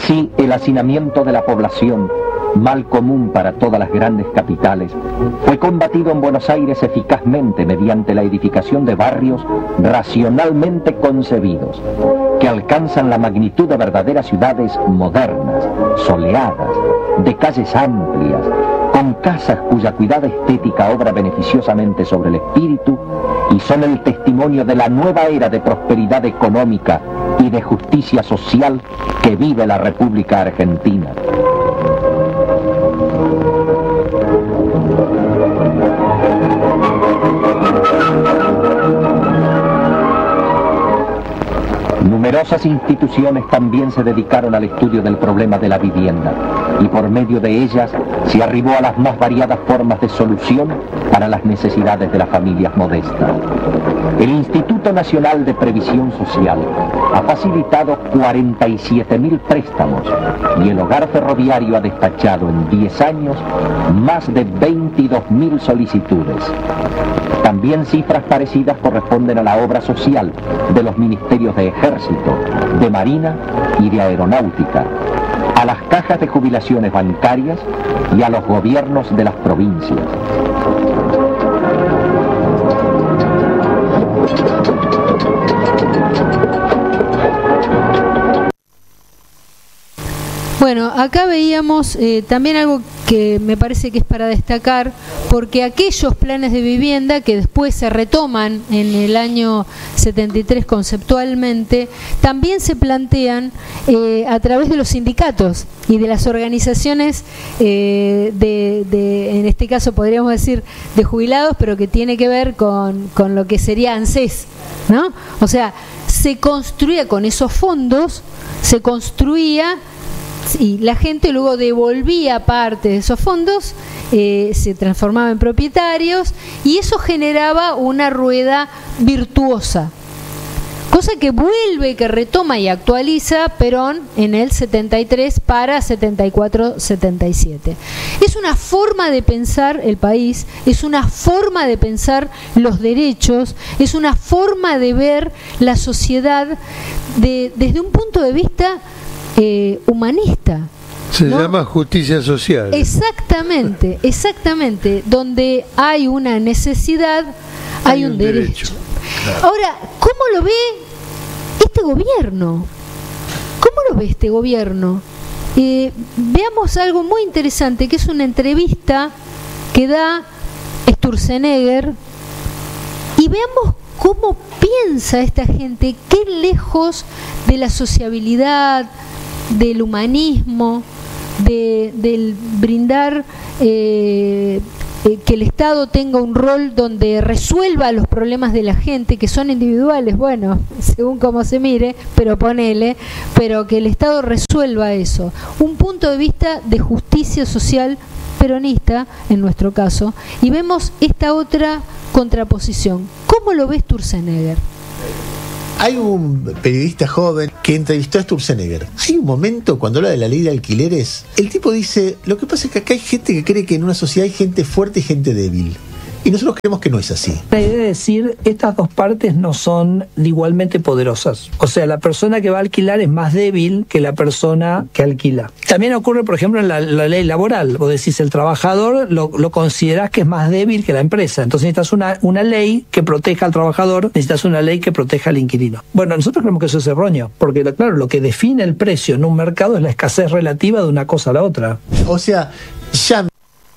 Así, el hacinamiento de la población, mal común para todas las grandes capitales, fue combatido en Buenos Aires eficazmente mediante la edificación de barrios racionalmente concebidos, que alcanzan la magnitud de verdaderas ciudades modernas, soleadas, de calles amplias, con casas cuya cuidada estética obra beneficiosamente sobre el espíritu y son el testimonio de la nueva era de prosperidad económica y de justicia social que vive la República Argentina. Numerosas instituciones también se dedicaron al estudio del problema de la vivienda y por medio de ellas se arribó a las más variadas formas de solución para las necesidades de las familias modestas. El Instituto Nacional de Previsión Social ha facilitado 47.000 préstamos y el Hogar Ferroviario ha despachado en 10 años más de 22.000 solicitudes. También cifras parecidas corresponden a la obra social de los ministerios de Ejército, de Marina y de Aeronáutica, a las cajas de jubilaciones bancarias y a los gobiernos de las provincias. Bueno, acá veíamos también algo que me parece que es para destacar, porque aquellos planes de vivienda que después se retoman en el año 73 conceptualmente, también se plantean a través de los sindicatos y de las organizaciones en este caso podríamos decir de jubilados, pero que tiene que ver con lo que sería ANSES, ¿no? O sea, se construía con esos fondos, se construía y la gente luego devolvía parte de esos fondos, se transformaba en propietarios y eso generaba una rueda virtuosa, cosa que vuelve, que retoma y actualiza Perón en el 73 para 74-77. Es una forma de pensar el país, es una forma de pensar los derechos, es una forma de ver la sociedad desde un punto de vista humanista. Se llama justicia social. Exactamente, exactamente. Donde hay una necesidad, hay un derecho. Claro. Ahora, ¿cómo lo ve este gobierno? ¿Cómo lo ve este gobierno? Veamos algo muy interesante, que es una entrevista que da Sturzenegger, y veamos cómo piensa esta gente, qué lejos de la sociabilidad, del humanismo, del brindar que el Estado tenga un rol donde resuelva los problemas de la gente, que son individuales, bueno, según cómo se mire, pero pero que el Estado resuelva eso. Un punto de vista de justicia social peronista, en nuestro caso, y vemos esta otra contraposición. ¿Cómo lo ves Sturzenegger? Hay un periodista joven que entrevistó a Sturzenegger. Hay un momento cuando habla de la ley de alquileres, el tipo dice, lo que pasa es que acá hay gente que cree que en una sociedad hay gente fuerte y gente débil. Y nosotros creemos que no es así. La idea de decir, estas dos partes no son igualmente poderosas. O sea, la persona que va a alquilar es más débil que la persona que alquila. También ocurre, por ejemplo, en la ley laboral. Vos decís, el trabajador lo considerás que es más débil que la empresa. Entonces necesitas una ley que proteja al trabajador, necesitas una ley que proteja al inquilino. Bueno, nosotros creemos que eso es erróneo, porque claro, lo que define el precio en un mercado es la escasez relativa de una cosa a la otra. O sea, ya...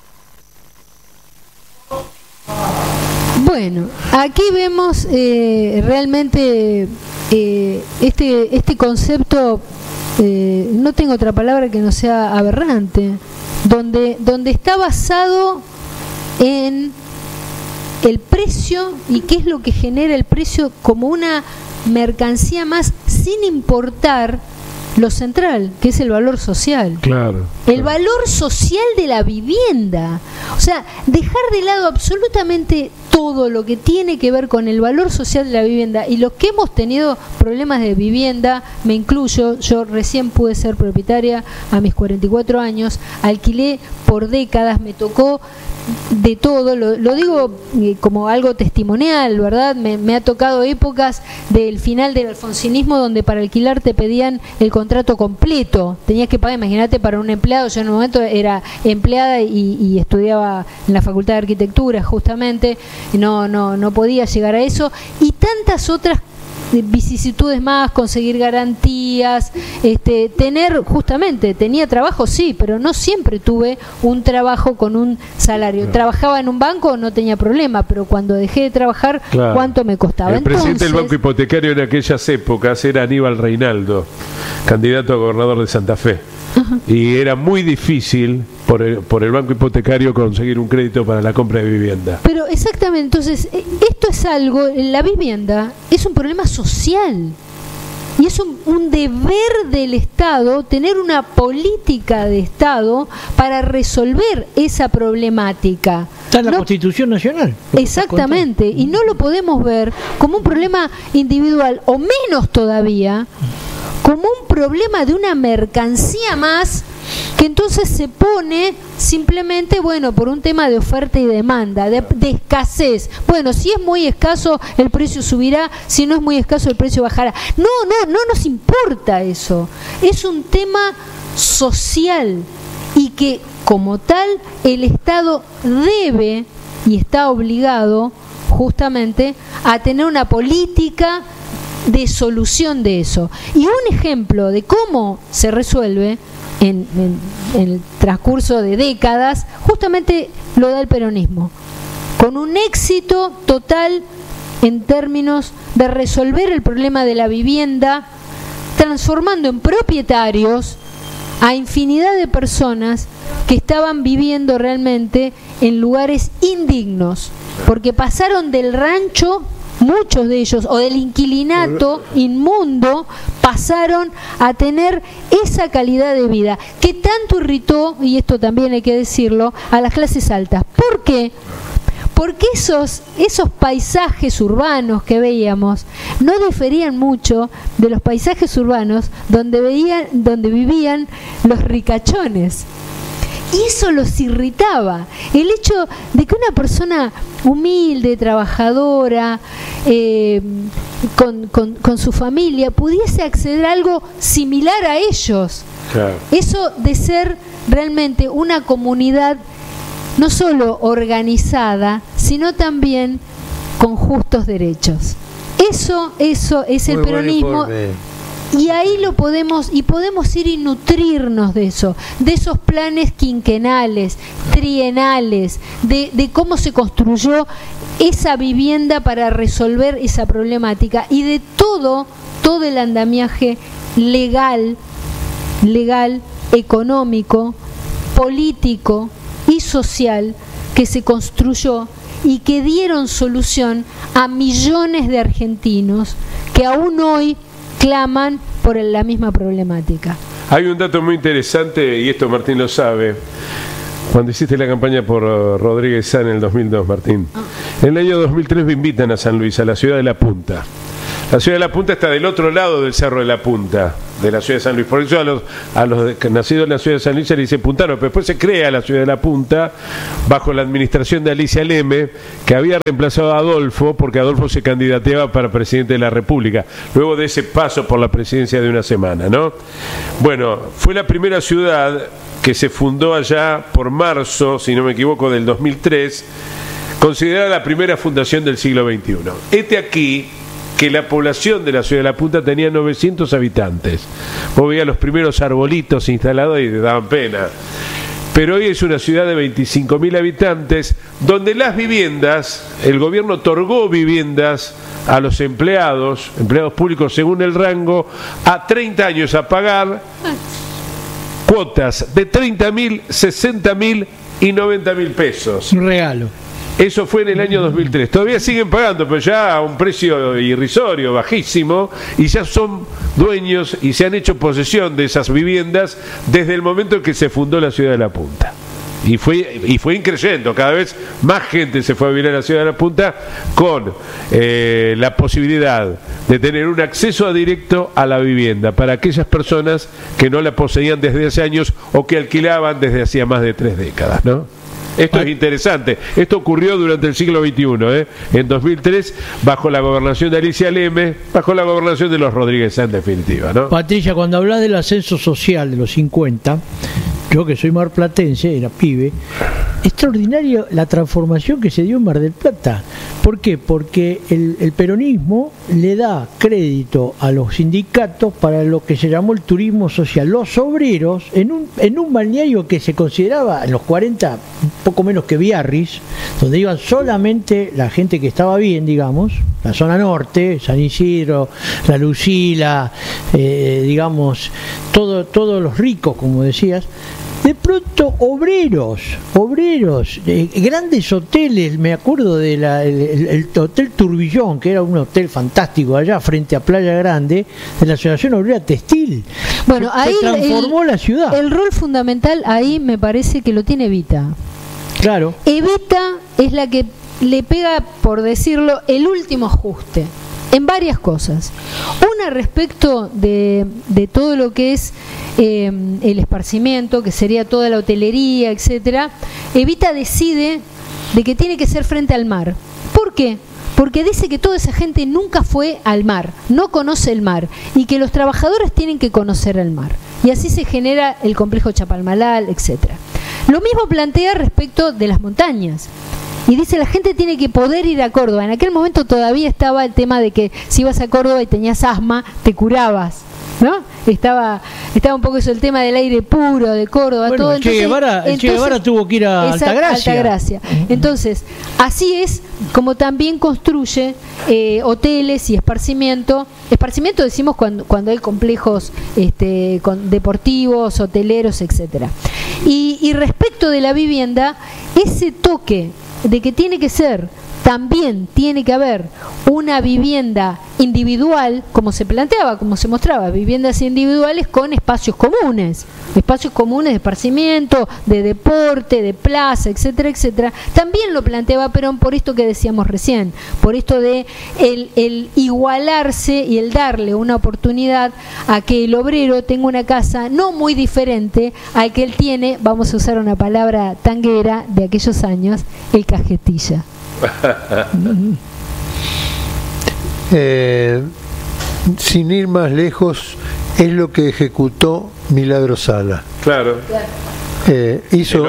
Bueno, aquí vemos realmente este concepto, no tengo otra palabra que no sea aberrante, donde está basado en el precio y qué es lo que genera el precio como una mercancía más, sin importar lo central, que es el valor social. Claro. El valor social de la vivienda. O sea, dejar de lado absolutamente todo lo que tiene que ver con el valor social de la vivienda, y los que hemos tenido problemas de vivienda, me incluyo, yo recién pude ser propietaria a mis 44 años, alquilé por décadas, me tocó de todo, lo digo como algo testimonial, ¿verdad? Me ha tocado épocas del final del alfonsinismo donde para alquilar te pedían el contrato completo, tenías que pagar, imagínate, para un empleado, yo en un momento era empleada y estudiaba en la Facultad de Arquitectura justamente, no podía llegar a eso, y tantas otras vicisitudes más, conseguir garantías, tenía trabajo, sí, pero no siempre tuve un trabajo con un salario. Trabajaba en un banco, no tenía problema, pero cuando dejé de trabajar, claro, ¿cuánto me costaba? El presidente del Banco Hipotecario en aquellas épocas era Aníbal Reinaldo, candidato a gobernador de Santa Fe. Ajá. Y era muy difícil por el Banco Hipotecario conseguir un crédito para la compra de vivienda. Pero exactamente, entonces, esto es algo, la vivienda es un problema social. Y es un deber del Estado tener una política de Estado para resolver esa problemática. Está en la Constitución Nacional. Exactamente, y no lo podemos ver como un problema individual, o menos todavía, como un problema de una mercancía más, que entonces se pone simplemente, bueno, por un tema de oferta y demanda, de escasez. Bueno, si es muy escaso, el precio subirá, si no es muy escaso, el precio bajará. No nos importa eso. Es un tema social y que, como tal, el Estado debe y está obligado justamente a tener una política de solución de eso. Y un ejemplo de cómo se resuelve en el transcurso de décadas, justamente lo da el peronismo, con un éxito total en términos de resolver el problema de la vivienda, transformando en propietarios a infinidad de personas que estaban viviendo realmente en lugares indignos, porque pasaron del rancho, muchos de ellos, o del inquilinato inmundo, pasaron a tener esa calidad de vida que tanto irritó, y esto también hay que decirlo, a las clases altas. ¿Por qué? Porque esos paisajes urbanos que veíamos no diferían mucho de los paisajes urbanos donde vivían los ricachones. Y eso los irritaba. El hecho de que una persona humilde, trabajadora, con su familia, pudiese acceder a algo similar a ellos. Claro. Eso de ser realmente una comunidad no solo organizada, sino también con justos derechos. Eso es el peronismo. Y ahí lo podemos ir y nutrirnos de eso, de esos planes quinquenales, trienales, de cómo se construyó esa vivienda para resolver esa problemática, y de todo el andamiaje legal, económico, político y social que se construyó y que dieron solución a millones de argentinos que aún hoy claman por la misma problemática. Hay un dato muy interesante, y esto Martín lo sabe. Cuando hiciste la campaña por Rodríguez Sá en el 2002, Martín, en el año 2003 me invitan a San Luis, a la ciudad de La Punta. La ciudad de La Punta está del otro lado del Cerro de la Punta, de la ciudad de San Luis. Por eso a los nacidos en la ciudad de San Luis se le dice puntano, pero después se crea la ciudad de La Punta bajo la administración de Alicia Leme, que había reemplazado a Adolfo, porque Adolfo se candidateaba para presidente de la República, luego de ese paso por la presidencia de una semana, ¿no? Bueno, fue la primera ciudad que se fundó allá por marzo, si no me equivoco, del 2003, considerada la primera fundación del siglo XXI. Aquí que la población de la ciudad de La Punta tenía 900 habitantes. Vos veías los primeros arbolitos instalados y te daban pena. Pero hoy es una ciudad de 25.000 habitantes, donde las viviendas, el gobierno otorgó viviendas a los empleados públicos según el rango, a 30 años a pagar cuotas de 30.000, 60.000 y 90.000 pesos. Un regalo. Eso fue en el año 2003. Todavía siguen pagando, pero ya a un precio irrisorio, bajísimo, y ya son dueños y se han hecho posesión de esas viviendas desde el momento en que se fundó la ciudad de La Punta. Y fue increyendo, cada vez más gente se fue a vivir a la ciudad de La Punta con la posibilidad de tener un acceso directo a la vivienda para aquellas personas que no la poseían desde hace años o que alquilaban desde hacía más de 3 décadas, ¿no? Esto es interesante. Esto ocurrió durante el siglo XXI, en 2003, bajo la gobernación de Alicia Leme, bajo la gobernación de los Rodríguez en definitiva, ¿no? Patricia, cuando hablas del ascenso social de los 50, yo que soy marplatense, era pibe, extraordinario la transformación que se dio en Mar del Plata. ¿Por qué? Porque el peronismo le da crédito a los sindicatos para lo que se llamó el turismo social. Los obreros, en un balneario que se consideraba en los 40 poco menos que Biarritz, donde iban solamente la gente que estaba bien, digamos, la zona norte, San Isidro, la Lucila, digamos, todos los ricos, como decías. De pronto obreros, grandes hoteles, me acuerdo del Hotel Turbillón, que era un hotel fantástico allá frente a Playa Grande, de la Asociación Obrera Textil. Bueno, ahí se transformó la ciudad. El rol fundamental ahí me parece que lo tiene Evita. Claro. Evita es la que le pega, por decirlo, el último ajuste en varias cosas. Una respecto de todo lo que es el esparcimiento, que sería toda la hotelería, etcétera. Evita decide de que tiene que ser frente al mar. ¿Por qué? Porque dice que toda esa gente nunca fue al mar, no conoce el mar, y que los trabajadores tienen que conocer el mar. Y así se genera el complejo Chapalmalal, etcétera. Lo mismo plantea respecto de las montañas. Y dice, la gente tiene que poder ir a Córdoba. En aquel momento todavía estaba el tema de que si ibas a Córdoba y tenías asma, te curabas, ¿no? Estaba un poco eso, el tema del aire puro de Córdoba. Bueno, todo. El Che Guevara tuvo que ir a Altagracia. Entonces, así es como también construye hoteles y esparcimiento. Esparcimiento decimos cuando hay complejos deportivos, hoteleros, etcétera. Y respecto de la vivienda, ese toque de que tiene que ser, también tiene que haber una vivienda individual, como se planteaba, como se mostraba, viviendas individuales con espacios comunes de esparcimiento, de deporte, de plaza, etcétera, etcétera. También lo planteaba Perón por esto que decíamos recién, por esto de el igualarse y el darle una oportunidad a que el obrero tenga una casa no muy diferente al que él tiene, vamos a usar una palabra tanguera de aquellos años, el cajetilla. Sin ir más lejos, es lo que ejecutó Milagro Sala. Claro. Hizo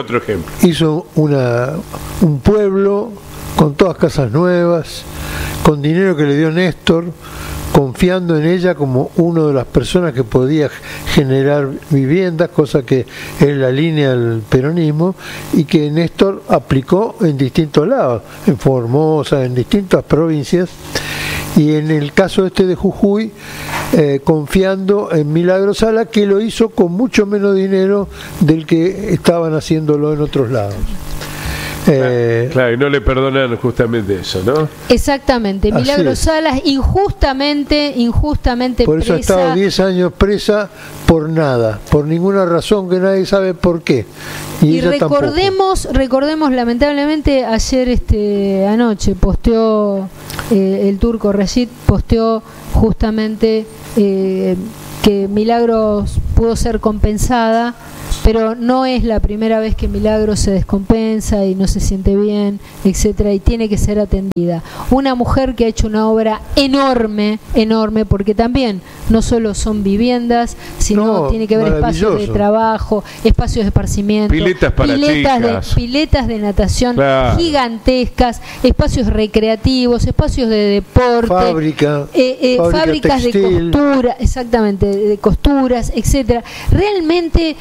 un pueblo con todas casas nuevas, con dinero que le dio Néstor, confiando en ella como una de las personas que podía generar viviendas, cosa que es la línea del peronismo, y que Néstor aplicó en distintos lados, en Formosa, en distintas provincias, y en el caso de Jujuy, confiando en Milagro Sala, que lo hizo con mucho menos dinero del que estaban haciéndolo en otros lados. Claro, y no le perdonan justamente eso, ¿no? Exactamente, Milagro Salas injustamente por eso presa. Ha estado 10 años presa por nada, por ninguna razón que nadie sabe por qué. Y recordemos, lamentablemente ayer anoche posteó el turco Rashid, posteó justamente que Milagros pudo ser compensada, pero no es la primera vez que Milagros se descompensa y no se siente bien, etcétera, y tiene que ser atendida. Una mujer que ha hecho una obra enorme, porque también no solo son viviendas, sino tiene que haber espacios de trabajo, espacios de esparcimiento, piletas de natación gigantescas, espacios recreativos, espacios de deporte, fábricas de costura, exactamente, de costuras, etcétera. Realmente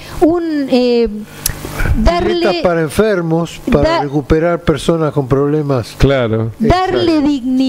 darle para enfermos, para recuperar personas con problemas, darle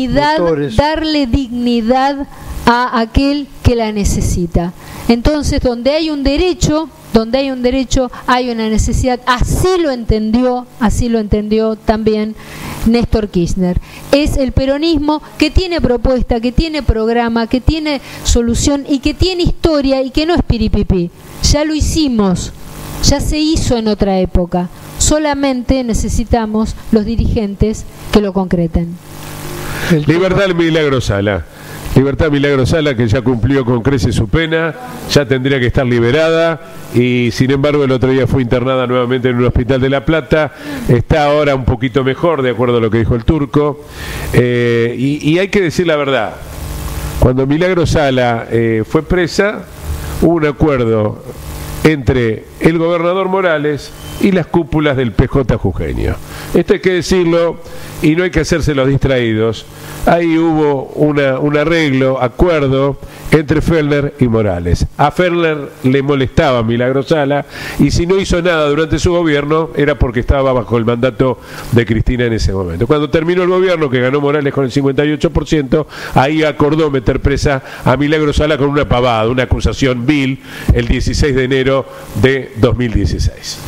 dignidad a aquel que la necesita. Entonces, donde hay un derecho hay una necesidad. Así lo entendió también Néstor Kirchner. Es el peronismo que tiene propuesta, que tiene programa, que tiene solución y que tiene historia y que no es piripipí. Ya lo hicimos, ya se hizo en otra época. solamente necesitamos los dirigentes que lo concreten. Libertad Milagro Sala. Libertad Milagro Sala, que ya cumplió con creces su pena, ya tendría que estar liberada y sin embargo el otro día fue internada nuevamente en un hospital de La Plata. Está ahora un poquito mejor, de acuerdo a lo que dijo el turco. Y hay que decir la verdad. Cuando Milagro Sala fue presa, hubo un acuerdo entre el gobernador Morales y las cúpulas del PJ jujeño. Esto hay que decirlo y no hay que hacerse los distraídos. Ahí hubo un arreglo, acuerdo entre Fellner y Morales. A Fellner le molestaba Milagro Sala y si no hizo nada durante su gobierno era porque estaba bajo el mandato de Cristina en ese momento. Cuando terminó el gobierno, que ganó Morales con el 58%, ahí acordó meter presa a Milagro Sala con una pavada, una acusación vil, el 16 de enero de 2016.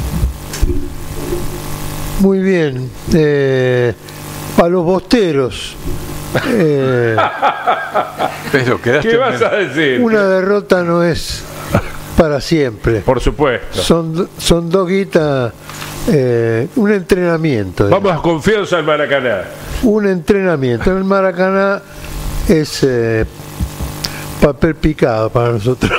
Muy bien. A los bosteros. ¿Qué vas a decir? Una derrota no es para siempre. Por supuesto. Son dos guitas, un entrenamiento. Vamos a confianza al Maracaná. Un entrenamiento. El Maracaná es papel picado para nosotros.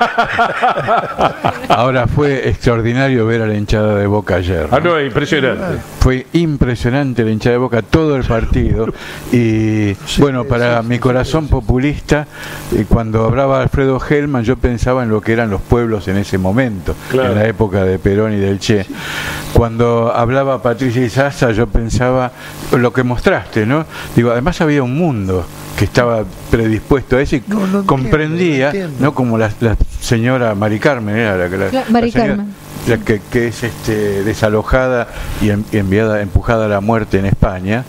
Ahora fue extraordinario ver a la hinchada de Boca ayer, ¿no? No, impresionante. Fue impresionante la hinchada de Boca, todo el partido. Y bueno, para mi corazón populista, cuando hablaba Alfredo Hellman, yo pensaba en lo que eran los pueblos en ese momento, claro, en la época de Perón y del Che. Cuando hablaba Patricia Izaza, yo pensaba lo que mostraste, ¿no? Digo, además había un mundo que estaba predispuesto a eso y comprendía, ¿no? Como la señora Mari Carmen era la que es desalojada y empujada a la muerte en España,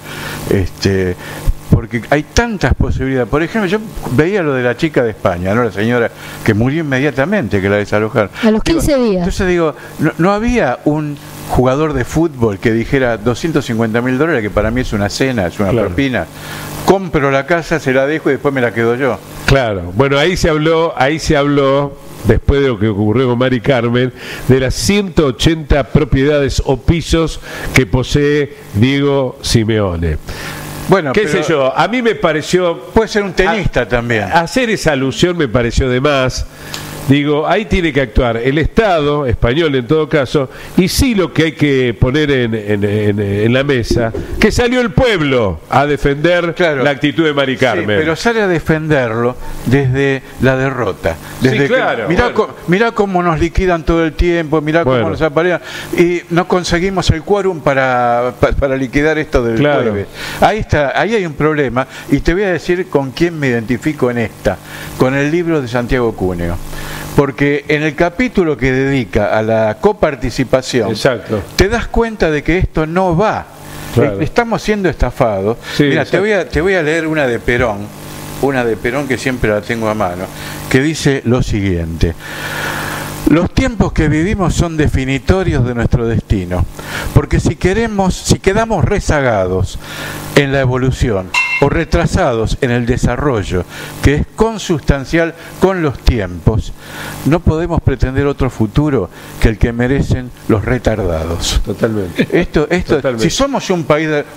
porque hay tantas posibilidades. Por ejemplo, yo veía lo de la chica de España, ¿no? La señora que murió inmediatamente, que la desalojaron a los 15 días. Entonces digo, no había un jugador de fútbol que dijera $250.000, que para mí es una cena, es una propina, compro la casa, se la dejo y después me la quedo yo. Claro, bueno, ahí se habló, después de lo que ocurrió con Mari Carmen, de las 180 propiedades o pisos que posee Diego Simeone. Bueno, qué sé yo, a mí me pareció... Puede ser un tenista también. Hacer esa alusión me pareció de más. Digo, ahí tiene que actuar el Estado español en todo caso, y sí lo que hay que poner en la mesa, que salió el pueblo a defender la actitud de Mari Carmen. Sí, pero sale a defenderlo desde la derrota. Desde mirá cómo nos liquidan todo el tiempo, mirá cómo nos aparean, y no conseguimos el quórum para liquidar esto del jueves. Ahí hay un problema, y te voy a decir con quién me identifico en esta, con el libro de Santiago Cúneo. Porque en el capítulo que dedica a la coparticipación, te das cuenta de que esto no va. Estamos siendo estafados. Mira, te voy a leer una de Perón que siempre la tengo a mano, que dice lo siguiente: los tiempos que vivimos son definitorios de nuestro destino, porque si quedamos rezagados en la evolución o retrasados en el desarrollo, que es consustancial con los tiempos, no podemos pretender otro futuro que el que merecen los retardados. Totalmente. Totalmente. Si somos un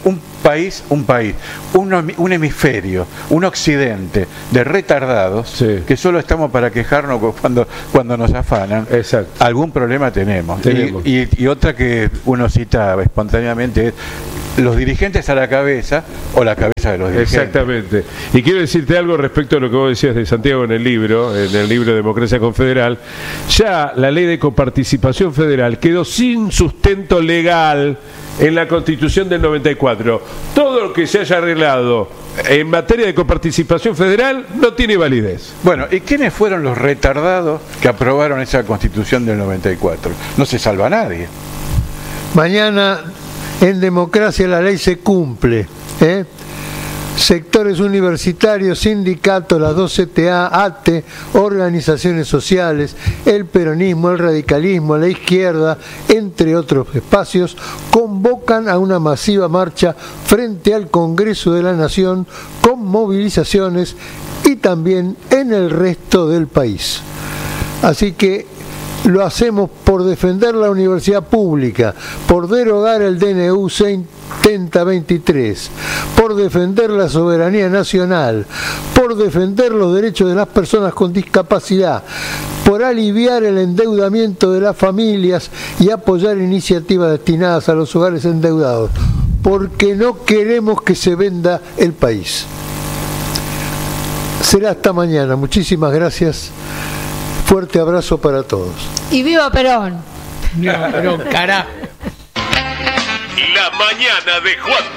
hemisferio, un occidente de retardados, que solo estamos para quejarnos cuando nos afanan, algún problema tenemos. Y otra que uno cita espontáneamente es los dirigentes a la cabeza o la cabeza de los dirigentes. Exactamente. Y quiero decirte algo respecto a lo que vos decías de Santiago en el libro Democracia Confederal. Ya la ley de coparticipación federal quedó sin sustento legal en la Constitución del 94. Todo lo que se haya arreglado en materia de coparticipación federal no tiene validez. Bueno, ¿y quiénes fueron los retardados que aprobaron esa Constitución del 94? No se salva nadie. Mañana en democracia la ley se cumple, sectores universitarios, sindicatos, las 2 CTA, ATE, organizaciones sociales, el peronismo, el radicalismo, la izquierda, entre otros espacios, convocan a una masiva marcha frente al Congreso de la Nación con movilizaciones y también en el resto del país. Así que lo hacemos por defender la universidad pública, por derogar el DNU 7023, por defender la soberanía nacional, por defender los derechos de las personas con discapacidad, por aliviar el endeudamiento de las familias y apoyar iniciativas destinadas a los hogares endeudados, porque no queremos que se venda el país. Será hasta mañana. Muchísimas gracias. Fuerte abrazo para todos. Y viva Perón. Viva Perón, carajo. La mañana de Juan